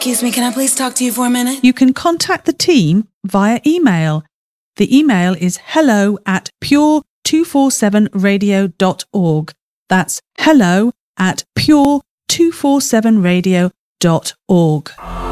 Excuse me, can I please talk to you for a minute? You can contact the team via email. The email is hello@pure247radio.org. That's hello@pure247radio.org.